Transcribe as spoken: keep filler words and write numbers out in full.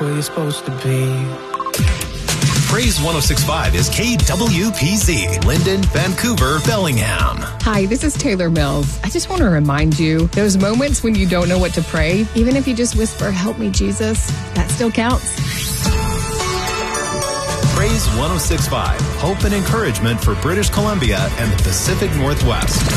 where you're supposed to be. Praise one oh six point five is K W P Z, Linden, Vancouver, Bellingham. Hi, this is Taylor Mills. I just want to remind you, those moments when you don't know what to pray, even if you just whisper, "Help me, Jesus," that still counts. Praise one oh six point five, hope and encouragement for British Columbia and the Pacific Northwest.